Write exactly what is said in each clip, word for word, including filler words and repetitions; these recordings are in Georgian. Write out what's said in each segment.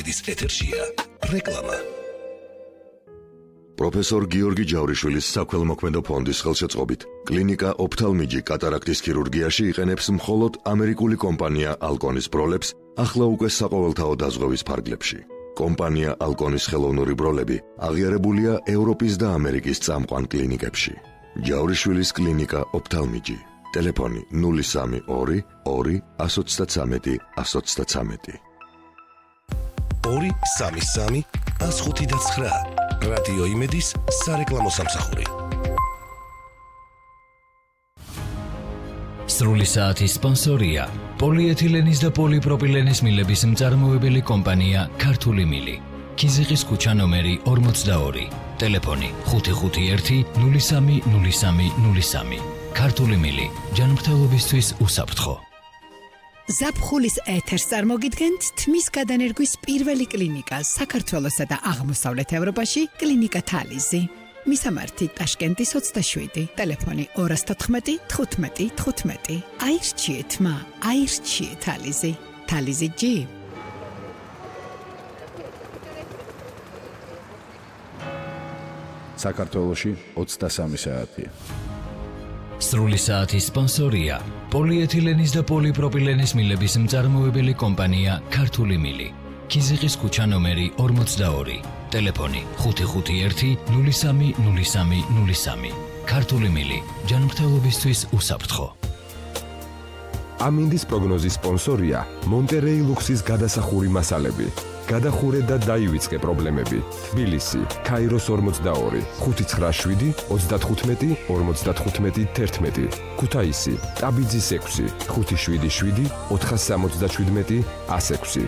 კვირაგვედის ეთერშია რეკლამა. პროფესორ გიორგი ჯავრიშვილის საქველმოქმედო ფონდის ხელშეწყობით კლინიკა ოფთალმიჯი კატარაქტის ქირურგიაში იყენებს მხოლოდ ამერიკული კომპანია ალკონის ბროლებს ახლა უკვე საყოველთაო დაზღვევის ფარგლებში. კომპანია ალკონის ხელოვნური ბროლები აღიარებულია ევროპის და ამერიკის წამყვან კლინიკებში. ჯავრიშვილის კლინიკა ოფთალმიჯი. ტელეფონი ნული სამი ორი ორი ათს ოცდათრამეტი ათს ოცდათრამეტი. ორი სამი სამი ათს ხუთი ცხრა. რადიო იმედის სარეკლამო სამსახური. სრული საათის სპონსორია პოლიეთილენის და პოლიპროპილენის მილების მწარმოებელი კომპანია ქართული მილი. ქიზიყის ქუჩა ნომერი ორმოცდაორი. ტელეფონი ხუთი ხუთი ერთი ნული სამი ნული სამი ნული სამი. ქართული მილი ჯანმრთელობისთვის უსაფრთხო. ზაფხულის ეთერს წარმოგიდგენთ თმის გადანერგვის პირველი კლინიკა საქართველოსა და აღმოსავლეთ ევროპაში კლინიკა თალიზი. მისამართი ტაშკენტის ოცდაშვიდი, ტელეფონი ორას თოთხმეტი თხუთმეტი თხუთმეტი. აირჩიეთ მა, აირჩიეთ თალიზი. თალიზი ჯი. საქართველოში ოცდასამი საათია. სრული საათის სპონსორია პოლიეთილენის და პოლიპროპილენის მილების მწარმოებელი კომპანია ქართული მილი. ქიზიყის ქუჩა ნომერი ორმოცდაორი. ტელეფონი ხუთი ხუთი ერთი ნული სამი ნული სამი ნული სამი. ქართული მილი ჯანმრთელობისთვის უსაფრთხო. ამინდის პროგნოზის სპონსორია მონტერეი ლუქსის გადასახური მასალები. გადახურე და დაივიწყე პრობლემები. თბილისი, ქაიროს ორმოცდაორი, ხუთი ცხრა შვიდი ოცდათხუთმეტი ორმოცდათხუთმეტი თერთმეტი. ქუთაისი, ტაბიძის ექვსი, ხუთი შვიდი შვიდი ოთხას სამოცდაშვიდმეტი ას ექვსი.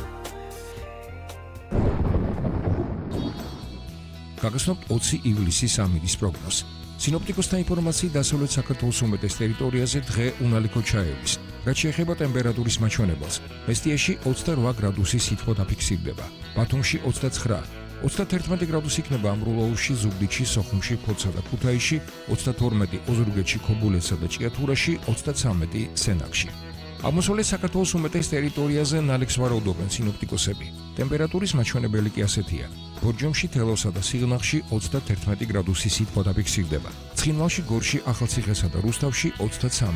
გაგაცნობთ ოცი ივლისის ამინდის პროგნოზს. სინოპტიკოსთა ინფორმაციით დასავლეთ საქართველოს უმეტეს ტერიტორიაზე დღე უნალიქო ჩაევის. რაც შეეხება ტემპერატურის მაჩვენებელს, მესტიაში ოცდარვა გრადუსი სითბო დაფიქსირდება, ბათუმში ოცდაცხრა, ოცდათერთმეტი გრადუსი იქნება ამბროლაურში, ზუგდიდში, სოხუმში, ფოთსა და ქუთაისში, ოცდათორმეტი ოზურგეთში, ქობულეთსა და ჭიათურაში, ოცდათვრამეტი სენაკში. აღმოსავლეთ საქართველოს უმეტეს ტერიტორიაზე ნალექს ვარაუდობენ სინოპტიკოსები. ტემპერატურის მაჩვენებელი კი ასეთია. ბორჯომში, თელავსა და სიღნაღში ოცდათერთმეტი გრადუსი სითბო დაფიქსირდება. ცხინვალში, გორში, ახალციხესა და რუსთავში ოცდათვრამეტი